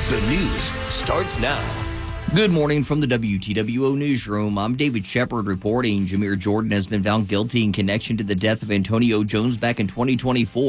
The news starts now. Good morning from the WTWO newsroom. I'm David Shepard reporting. Jameer Jordan has been found guilty in connection to the death of Antonio Jones back in 2024.